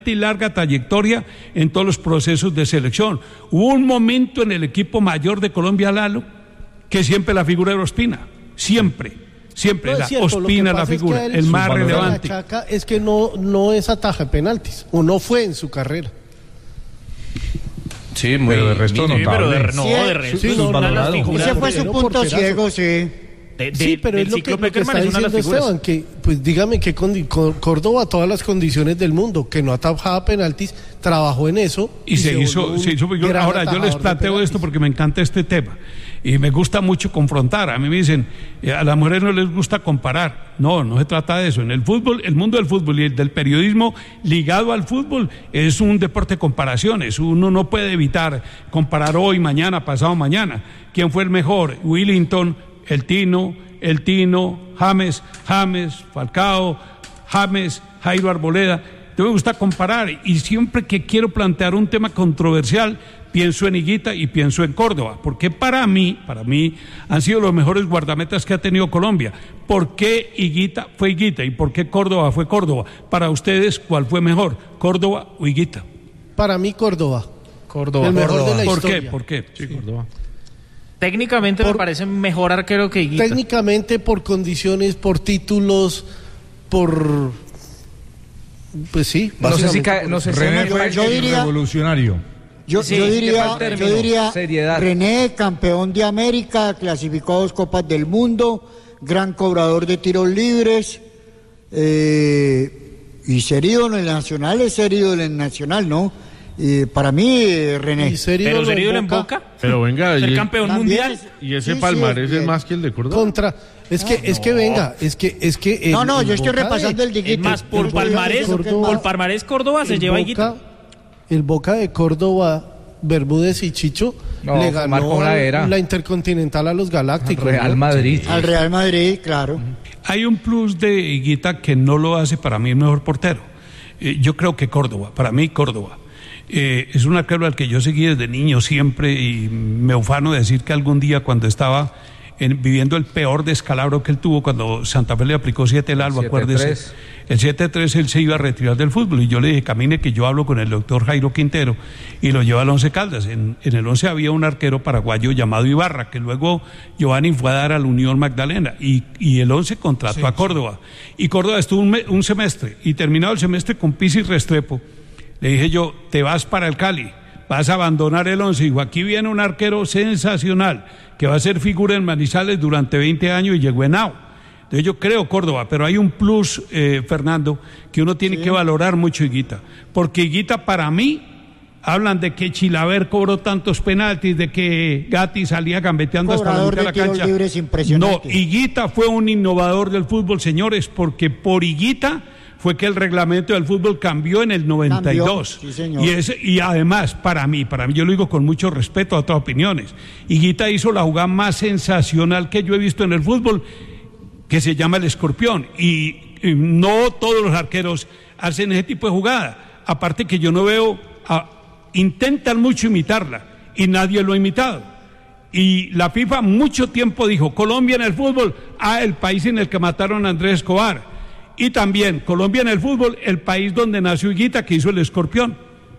y larga trayectoria en todos los procesos de selección. Hubo un momento en el equipo mayor de Colombia, Lalo, que siempre la figura era Ospina, siempre no era cierto, Ospina la figura, el más relevante. La chaca es que no es ataja penaltis, o no fue en su carrera. Sí, muy, pero de resto notable. Pero de resto sí, es una de las figuras. Ese fue su punto ciego, sí. Sí, pero es lo que está diciendo Esteban, que pues dígame que Córdoba todas las condiciones del mundo, que no atajaba penaltis, trabajó en eso y se hizo. Ahora yo les planteo esto porque me encanta este tema y me gusta mucho confrontar. A mí me dicen, a las mujeres no les gusta comparar. No se trata de eso. En el fútbol, el mundo del fútbol y el del periodismo ligado al fútbol es un deporte de comparaciones. Uno no puede evitar comparar hoy, mañana, pasado mañana. ¿Quién fue el mejor? Willington, el Tino, James, Falcao, Jairo Arboleda. Me gusta comparar y siempre que quiero plantear un tema controversial pienso en Higuita y pienso en Córdoba, porque para mí han sido los mejores guardametas que ha tenido Colombia. ¿Por qué Higuita fue Higuita y por qué Córdoba fue Córdoba? Para ustedes, ¿cuál fue mejor, Córdoba o Higuita? Para mí Córdoba. El mejor de la historia. ¿Por qué? Sí, Córdoba. Técnicamente me parece mejor arquero que Higuita. Técnicamente, por condiciones, por títulos, por... Pues sí. No sé si René fue revolucionario. Yo diría seriedad. René, campeón de América, clasificó a 2 Copas del Mundo, gran cobrador de tiros libres, y ser ídolo en el Nacional, ¿no? Para mí, René. ¿Pero ser ídolo en Boca? Pero venga, ser campeón mundial. Y ese palmarés es más que el de Córdoba. Es que No, yo estoy repasando el Higuita. Es más, por palmarés Córdoba se lleva Higuita. El Boca de Córdoba, Bermúdez y Chicho le ganó la Intercontinental a los Galácticos. Al Real Madrid, claro. Hay un plus de Higuita que no lo hace para mí el mejor portero. Yo creo que Córdoba, es un arquero al que yo seguí desde niño siempre y me ufano de decir que algún día cuando estaba viviendo el peor descalabro que él tuvo cuando Santa Fe le aplicó 7 al Alba, acuérdese. El 7-3 él se iba a retirar del fútbol y yo le dije, camine que yo hablo con el doctor Jairo Quintero y lo lleva al Once Caldas. En el Once había un arquero paraguayo llamado Ibarra, que luego Giovanni fue a dar a la Unión Magdalena y el Once contrató a Córdoba. Y Córdoba estuvo un semestre y terminado el semestre con Pizzi y Restrepo. Le dije yo, te vas para el Cali, vas a abandonar el Once. Dijo, aquí viene un arquero sensacional que va a ser figura en Manizales durante 20 años y llegó en Henao. Entonces yo creo Córdoba, pero hay un plus, Fernando, que uno tiene que valorar mucho Higuita. Porque Higuita para mí, hablan de que Chilaver cobró tantos penaltis, de que Gatti salía gambeteando hasta la mitad de la cancha. No, Higuita fue un innovador del fútbol, señores, porque por Higuita fue que el reglamento del fútbol cambió en el 92. Sí, señor. Y además, para mí, yo lo digo con mucho respeto a otras opiniones, Higuita hizo la jugada más sensacional que yo he visto en el fútbol, que se llama el escorpión. Y no todos los arqueros hacen ese tipo de jugada. Aparte que yo no veo, intentan mucho imitarla y nadie lo ha imitado. Y la FIFA mucho tiempo dijo, Colombia en el fútbol, el país en el que mataron a Andrés Escobar. Y también Colombia en el fútbol, el país donde nació Higuita, que hizo el escorpión.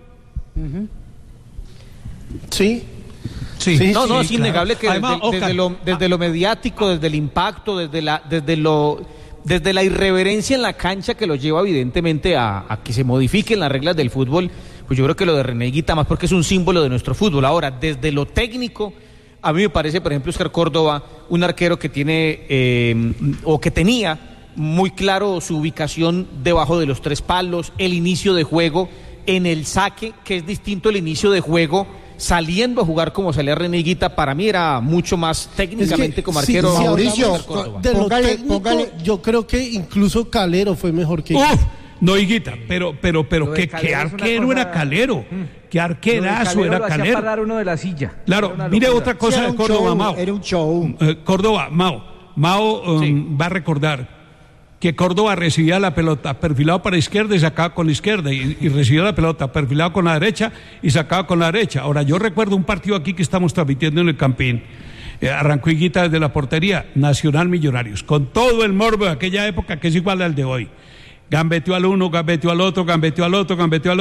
Sí. No, es innegable que además, desde lo mediático, desde el impacto, desde la irreverencia en la cancha que lo lleva evidentemente a que se modifiquen las reglas del fútbol, pues yo creo que lo de René Higuita más porque es un símbolo de nuestro fútbol. Ahora, desde lo técnico, a mí me parece, por ejemplo, Oscar Córdoba, un arquero que tiene o que tenía muy claro su ubicación debajo de los 3 palos, el inicio de juego en el saque, que es distinto el inicio de juego saliendo a jugar como salía René Higuita. Para mí era mucho más técnicamente como arquero. Mauricio, póngale, yo creo que incluso Calero fue mejor que Higuita. No, Higuita, pero qué arquero era Calero, qué arquerazo era Calero. Para dar uno de la silla. Claro, mire otra cosa de Córdoba, Mao. Era un show. Córdoba, Mao va a recordar que Córdoba recibía la pelota perfilado para la izquierda y sacaba con la izquierda, y recibía la pelota perfilado con la derecha y sacaba con la derecha. Ahora, yo recuerdo un partido aquí que estamos transmitiendo en el Campín, arrancó Higuita desde la portería, Nacional Millonarios, con todo el morbo de aquella época que es igual al de hoy. Gambeteó al uno, gambeteó al otro, gambeteó al otro, gambeteó al otro.